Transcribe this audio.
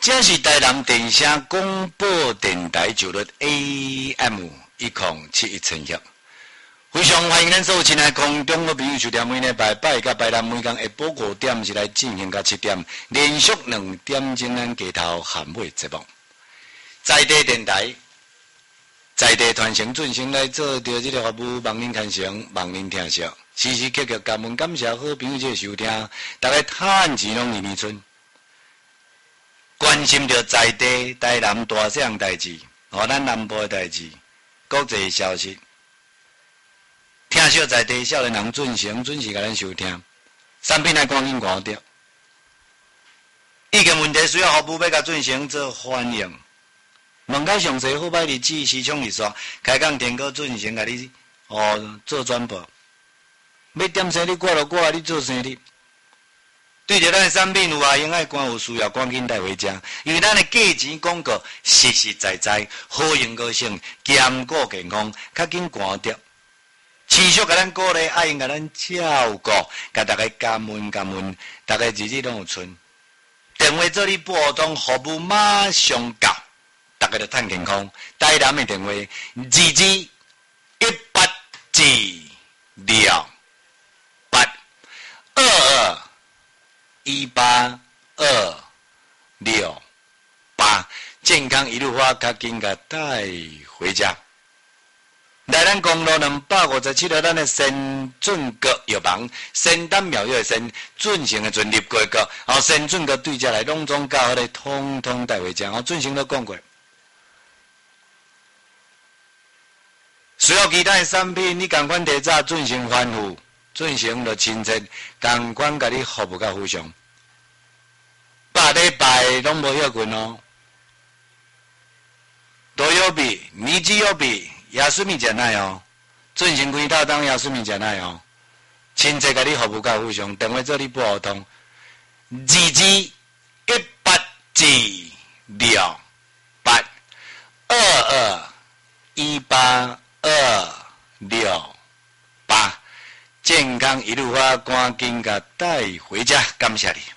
这是台南电声广播电台9率 AM1071千赫，非常欢迎咱所有亲爱空中的朋友收听每礼拜拜甲拜六每天下晡5点是来进行到7点，连续2点钟咱街头喊尾节目，在地电台。在地传承准成来做着这个服务，望您看成，望您听惜，时时刻刻感恩感谢好朋友这收听，大家趁钱拢年春，关心着在地台南大小代志，咱南部的代志，国际消息，听惜在地少年人准时甲咱收听，产品来赶紧看到，意见问题需要服务要甲准时做反映。问较详细好歹日子时冲日刷，开讲电稿准时甲你做转播。要点生日挂就挂，你做生日。对着咱的产品有阿用爱赶有需要赶紧带回家，因为咱的价钱广告实实在在，好用高性，兼顾健康，较紧赶着。持续甲咱鼓励，爱用甲咱照顾，甲大家感恩，大家日子拢有存。电话做你拨通服务马上到。大家都趁健康，台南的电话2218治疗8221826健康一路花，较紧甲带回家。来咱公路257号，咱的先准阁药房，仙丹妙药的仙，准成的准入过个，先准阁对家来拢总教好咧，通通带回家。准成都讲过。需要其他的产品，你赶快提早进行反复，进行就亲切，赶快甲你服务到非常。8礼拜拢无休困哦。多有比、米脂有比、亚苏米食奶哦，进行几套当亚苏米食奶哦，亲切甲你服务到非常。电话做你拨通2218治疗8221826健康一路花，赶紧甲带回家，感谢你。